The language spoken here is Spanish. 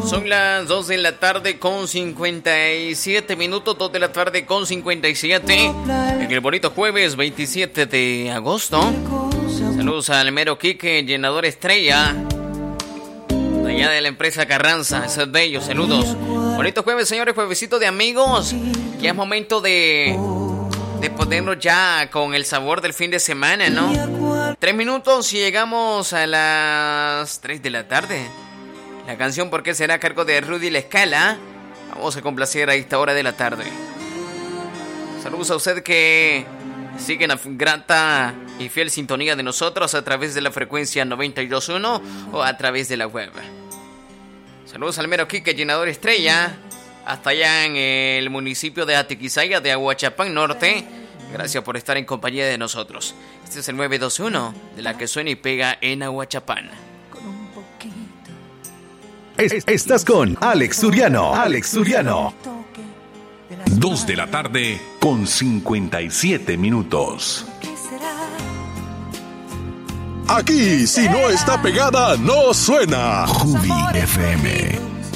Son las 2 de la tarde con 57 minutos, 2 de la tarde con 57, en el bonito jueves 27 de agosto. Saludos al mero Quique, llenador estrella, de allá de la empresa Carranza, eso es bello, saludos. Bonito jueves, señores, juevesito de amigos. Ya es momento de ponernos ya con el sabor del fin de semana, ¿no? 3 minutos y llegamos a las 3 de la tarde. La canción ¿Por qué será? A cargo de Rudy La Escala. Vamos a complacer a esta hora de la tarde. Saludos a usted que sigue en la grata y fiel sintonía de nosotros a través de la frecuencia 92.1 o a través de la web. Saludos al mero Quique, llenador estrella, hasta allá en el municipio de Atiquizaya de Ahuachapán Norte. Gracias por estar en compañía de nosotros. Este es el 921 de la que suena y pega en Ahuachapán. Estás con Alex Suriano. 2 de la tarde con 57 minutos. Aquí, si no está pegada, no suena. Jubi FM.